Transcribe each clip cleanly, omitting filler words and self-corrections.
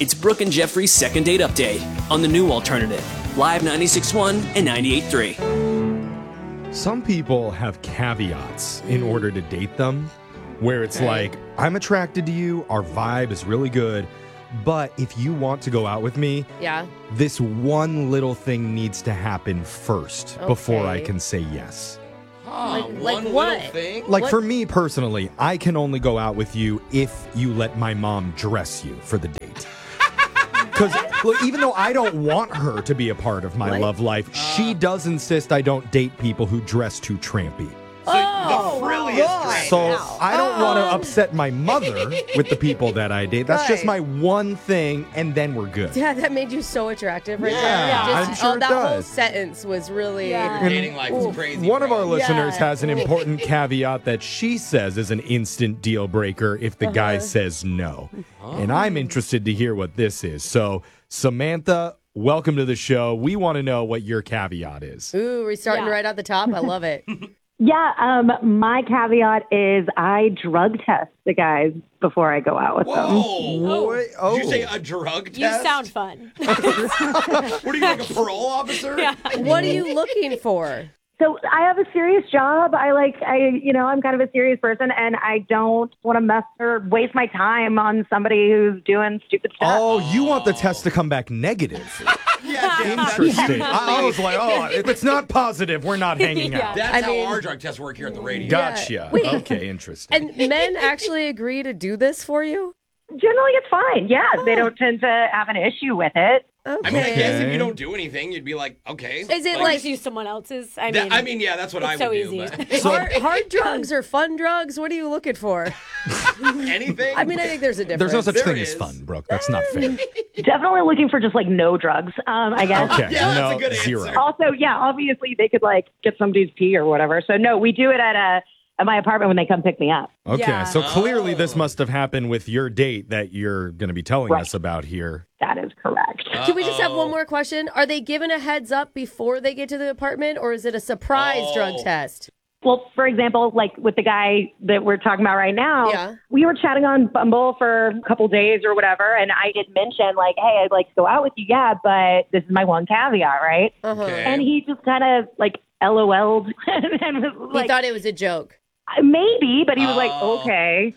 It's Brooke and Jeffrey's second date update on the new alternative, Live 96.1 and 98.3. Some people have caveats in order to date them, where it's like, I'm attracted to you, our vibe is really good, but if you want to go out with me, this one little thing needs to happen first before I can say yes. Like what? Thing? Like for me personally, I can only go out with you if you let my mom dress you for the date. Because even though I don't want her to be a part of my love life, she does insist I don't date people who dress too trampy. The frilliest dress. So I don't want to upset my mother with the people that I date. That's just my one thing, and then we're good. Yeah, that made you so attractive right there. Yeah, I'm sure it that does. whole sentence was really... Dating life is crazy. One of our listeners has an important caveat that she says is an instant deal breaker if the guy says no. And I'm interested to hear what this is. So, Samantha, welcome to the show. We want to know what your caveat is. Ooh, we're starting right at the top. I love it. Yeah, my caveat is I drug test the guys before I go out with them. Whoa! Did you say a drug test? You sound fun. What are you, like a parole officer? Yeah. What are you looking for? So I have a serious job. I'm kind of a serious person, and I don't want to mess or waste my time on somebody who's doing stupid stuff. Oh, you want the test to come back negative. Interesting. I was like, if it's not positive, we're not hanging out. That's how our drug tests work here at the radio. Gotcha. Wait. Okay, interesting. And men actually agree to do this for you? Generally, it's fine. Yeah, they don't tend to have an issue with it. Okay. I mean, I guess if you don't do anything, you'd be like, okay. Is it Or like just use someone else's? yeah, that's what I would so do. easy. But hard drugs or fun drugs? What are you looking for? anything? I mean, I think there's a difference. There's no such There thing is. as fun, Brooke. That's not fair. Definitely looking for just like no drugs, I guess. Okay, Yeah, that's no, a good answer. zero. Also, yeah, obviously they could like get somebody's pee or whatever. So no, we do it at my apartment when they come pick me up. Okay, Yeah. so clearly this must have happened with your date that you're going to be telling us about here. That is correct. Can we just have one more question? Are they given a heads up before they get to the apartment, or is it a surprise drug test? Well, for example, like with the guy that we're talking about right now, we were chatting on Bumble for a couple days or whatever, and I did mention like, hey, I'd like to go out with you, but this is my one caveat, right? Okay. And he just kind of like LOL'd and was like, He thought it was a joke. maybe, but he was like, okay.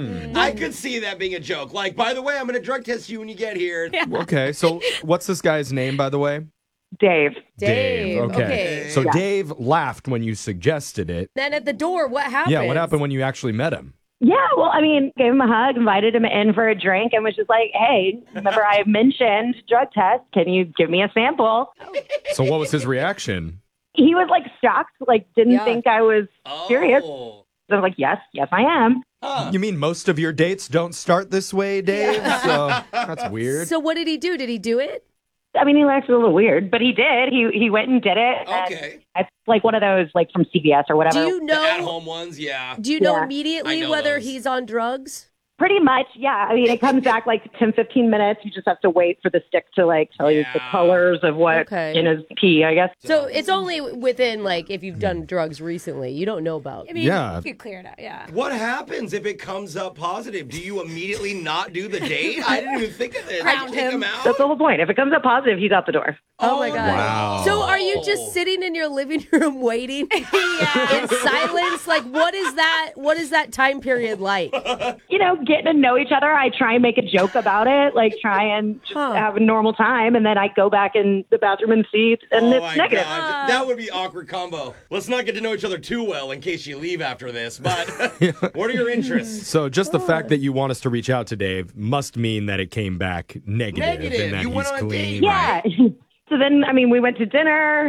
I could see that being a joke. Like, by the way, I'm going to drug test you when you get here. Okay, so what's this guy's name, by the way? Dave. Okay. So Yeah. Dave laughed when you suggested it. Then at the door, what happened? Yeah, what happened when you actually met him? Yeah, well, I mean, gave him a hug, invited him in for a drink, and was just like, hey, remember I mentioned drug test. Can you give me a sample? So what was his reaction? He was like shocked, like didn't think I was serious. Oh. So I was like, yes, I am. You mean most of your dates don't start this way, Dave? So that's weird. So what did he do? Did he do it? I mean, he acted a little weird, but he did. He went and did it. Okay. And it's like one of those, like from CVS or whatever. Do you The know? at-home ones, yeah. Do you know Yeah. immediately I know whether those. he's on drugs? Pretty much, yeah. I mean, it comes back like 10, 15 minutes. You just have to wait for the stick to like tell you the Yeah. colors of what in his pee, I guess. So it's only within like if you've done drugs recently, you don't know about. I mean, Yeah. you could clear it out, yeah. What happens if it comes up positive? Do you immediately not do the date? I didn't even think of this. Ground Take him. out? That's the whole point. If it comes up positive, he's out the door. Oh my god! Wow. So are you just sitting in your living room waiting in silence? Like what is that? What is that time period like? You know, getting to know each other. I try and make a joke about it, like try and just have a normal time, and then I go back in the bathroom and see, and Oh it's my negative. God. That would be awkward combo. Let's not get to know each other too well in case you leave after this. But what are your interests? So just the fact that you want us to reach out to Dave must mean that it came back negative. Negative. And that You went he's on a clean. date. Yeah. So then, I mean, we went to dinner.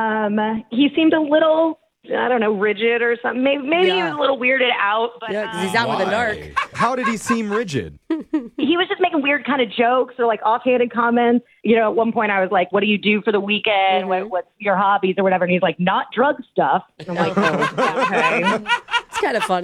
He seemed a little, I don't know, rigid or something. Maybe he was a little weirded out. But, Yeah, because he's out with a narc. How did he seem rigid? he was just making weird kind of jokes or like offhanded comments. You know, at one point I was like, what do you do for the weekend? What's your hobbies or whatever? And he's like, not drug stuff. And I'm like, oh, okay. It's kind of funny.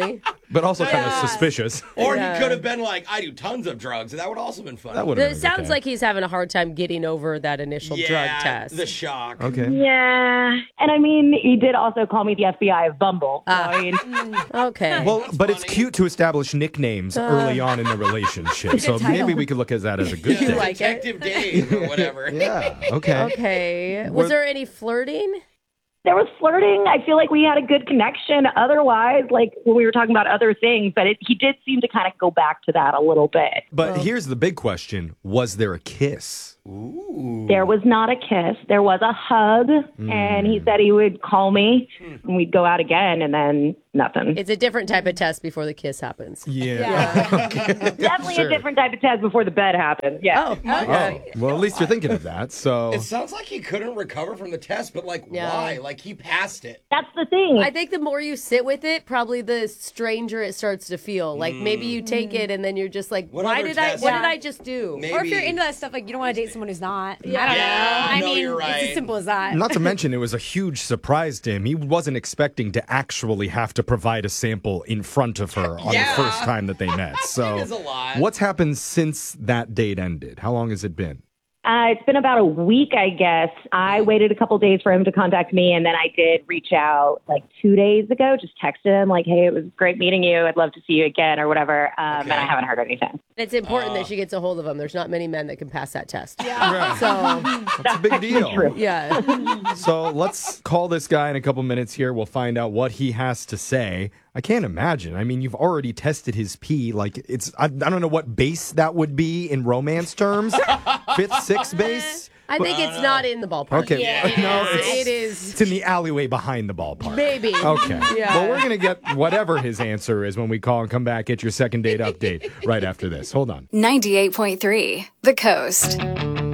But also kind of suspicious. Or he could have been like, I do tons of drugs, and that would also have been fun. That would have been It sounds like he's having a hard time getting over that initial drug test. The shock. Okay. Yeah. And I mean, he did also call me the FBI of Bumble. So, I mean, okay. Well, but it's cute to establish nicknames early on in the relationship. So maybe we could look at that as a good thing. like Detective Dave or whatever. Yeah. Okay. Okay. Was there any flirting? there was flirting. I feel like we had a good connection. Otherwise, like when we were talking about other things, but he did seem to kind of go back to that a little bit. But here's the big question. Was there a kiss? Ooh. There was not a kiss. There was a hug, and he said he would call me, and we'd go out again, and then nothing. It's a different type of test before the kiss happens. Yeah. Definitely a different type of test before the bed happens. Yeah. Okay. Well, at least you're thinking of that. So It sounds like he couldn't recover from the test, but like, why? Like, he passed it. That's the thing. I think the more you sit with it, probably the stranger it starts to feel. Like maybe you take it and then you're just like, What what other did test? I just do? Maybe. Or if you're into that stuff, like you don't want to date someone who's not. Yeah. I don't know. I no, mean, you're right. it's as simple as that. not to mention, it was a huge surprise to him. He wasn't expecting to actually have to provide a sample in front of her on the first time that they met. So, It is a lot. what's happened since that date ended? How long has it been? It's been about a week, I guess. I waited a couple days for him to contact me, and then I did reach out like 2 days ago, just texted him like, hey, it was great meeting you. I'd love to see you again or whatever. And I haven't heard anything. It's important that she gets a hold of him. There's not many men that can pass that test. Right. So, That's a big deal. True. yeah. So let's call this guy in a couple minutes here. We'll find out what he has to say. I can't imagine. I mean, you've already tested his pee. Like, I don't know what base that would be in romance terms. Fifth, sixth base? I think it's not in the ballpark. Okay. No, It is. It's in the alleyway behind the ballpark. Maybe. Okay. Yeah. Well, we're going to get whatever his answer is when we call and come back. Get your second date update right after this. Hold on. 98.3 The Coast.